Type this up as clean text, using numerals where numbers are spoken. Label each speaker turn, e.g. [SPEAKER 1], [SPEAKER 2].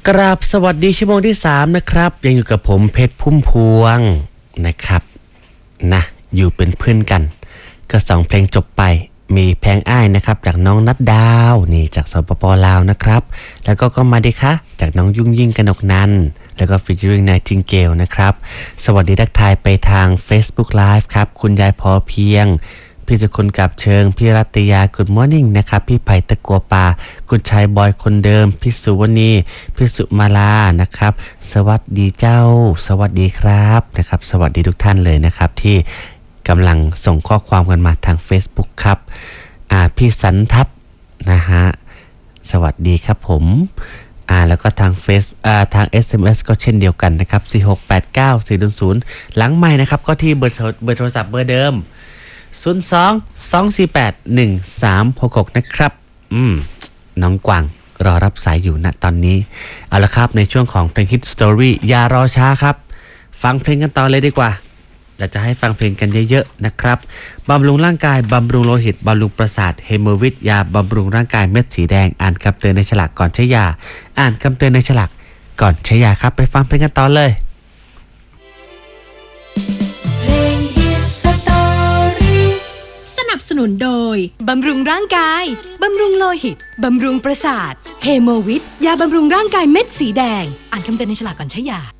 [SPEAKER 1] กราบสวัสดีชั่วโมงที่3นะครับยังอยู่กับผมเพชรพุ่มพวงนะครับนะอยู่เป็นเพื่อนกันก็2เพลงจบไปมีแพงอ้ายนะครับจากน้องนัดดาวนี่จากสปป.ลาวนะครับแล้วก็มาดิคะจากน้องยุ่งยิ่งกนกนันแล้วก็ฟีเจอริ่งนายทิงเกลนะครับสวัสดีทักทายไปทาง Facebook Live ครับคุณยายพอเพียงพี่สุคนกับเชิงพี่รัตยา Good Morning นะครับพี่ไผ่ตะกัวปาคุณชายบอยคนเดิมพี่สุวณีพี่สุมาลานะครับสวัสดีเจ้าสวัสดีครับนะครับสวัสดีทุกท่านเลยนะครับที่กำลังส่งข้อความกันมาทาง Facebook ครับพี่สันทัศน์นะฮะสวัสดีครับผมแล้วก็ทางทาง SMS ก็เช่นเดียวกันนะครับ4689400หลังใหม่นะครับก็ที่เบอร์โทรศัพท์เบอร์เดิม02-248-1366นะครับน้องกวางรอรับสายอยู่ณตอนนี้เอาละครับในช่วงของเพลงฮิตสตอรี่อย่ารอช้าครับฟังเพลงกันต่อเลยดีกว่าอยากจะให้ฟังเพลงกันเยอะๆนะครับบำรุงร่างกายบำรุงโลหิตบำรุงประสาทเฮโมวิทยาบำรุงร่างกายเม็ดสีแดงอ่านคำเตือนในฉลากก่อนใช้ยาอ่านคำเตือนในฉลากก่อนใช้ยาครับไปฟังเพลงกันต่อเลย
[SPEAKER 2] สนุนโดยบำรุงร่างกายบำรุงโลหิตบำรุงประสาทเฮโมวิทยาบำรุงร่างกายเม็ดสีแดงอ่านคำเตือนในฉลากก่อนใช้ยา